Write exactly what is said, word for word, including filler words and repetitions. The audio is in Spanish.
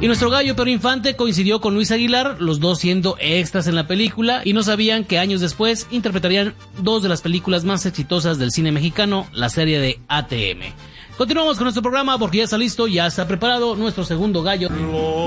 Y nuestro gallo Pedro Infante coincidió con Luis Aguilar, los dos siendo extras en la película, y no sabían que años después interpretarían dos de las películas más exitosas del cine mexicano, la serie de A T M. Continuamos con nuestro programa porque ya está listo, ya está preparado nuestro segundo gallo.